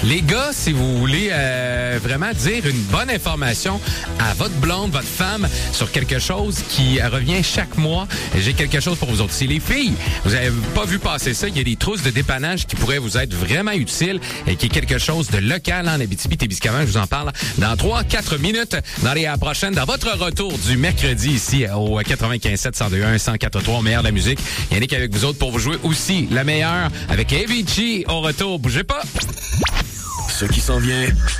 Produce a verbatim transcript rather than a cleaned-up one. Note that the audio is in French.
Les gars, si vous voulez euh, vraiment dire une bonne information à votre blonde, votre femme, sur quelque chose qui revient chaque mois, j'ai quelque chose pour vous autres. Si les filles, vous avez pas vu passer ça, il y a des trousses de dépannage qui pourraient vous être vraiment utiles et qui est quelque chose de local en Abitibi-Témiscamingue. Je vous en parle dans trois quatre minutes dans les prochaines, dans votre retour du mercredi ici au quatre-vingt-quinze sept cent deux un cent quatre trois, meilleur de la musique. Yannick avec vous autres pour vous jouer aussi la meilleure avec Avicii au retour. Bougez pas! Ce qui s'en vient